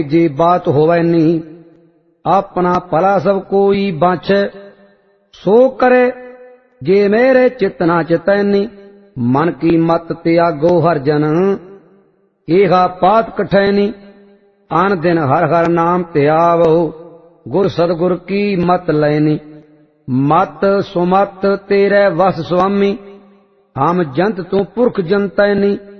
जे बात होवे नी। अपना भला सब कोई बाछे, सो करे जे मेरे चित ना चितैनी। मन की मत त्यागो हर जन, एहा पात कठैनी। आन दिन हर हर नाम त्यावो, गुर सदगुर की मत लैनी। मत सुमत तेरे वस स्वामी, हम जंत तू पुरख जनतैनी।